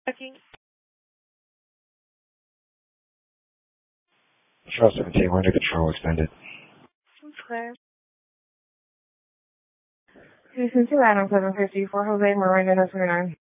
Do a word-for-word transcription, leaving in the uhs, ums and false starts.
Checking. Control seventeen, window control extended. Okay. Houston two Adam seven fifty for Jose Miranda nine twenty nine.